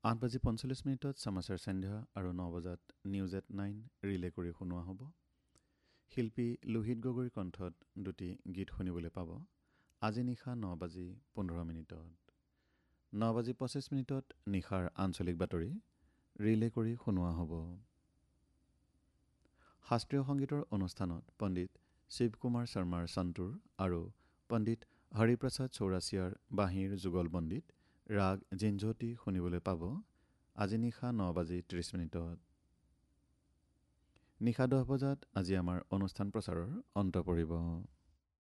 8:45 সমাচাৰ সন্ধ্যা আৰু 9 বজাত news at 9 relay কৰি শুনোৱা হ'ব। শিল্পী লোহিত গগৈৰ কণ্ঠত দুটি গীত শুনিবলৈ পাব আজি নিশা 9:15। 9:25 নিশাৰ আঞ্চলিক বাতৰি ৰিলে কৰি শুনোৱা হ'ব। শাস্ত্ৰীয় সংগীতৰ অনুষ্ঠানত পণ্ডিত শিৱ কুমাৰ শৰ্মাৰ সন্তুৰ আৰু পণ্ডিত হৰিপ্ৰসাদ চৌৰাচিয়াৰ বাঁহীৰ যুগলবন্দীত ৰাগ জিনঝটি শুনিবলৈ পাব আজি নিশা 9:30। নিশা 10 বজাত আজি আমাৰ অনুষ্ঠান প্ৰচাৰৰ অন্ত পৰিব।